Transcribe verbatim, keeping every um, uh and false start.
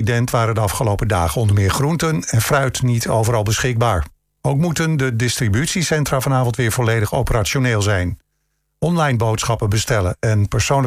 incident waren de afgelopen dagen onder meer groenten en fruit niet overal beschikbaar. Ook moeten de distributiecentra vanavond weer volledig operationeel zijn. Online boodschappen bestellen en persoonlijk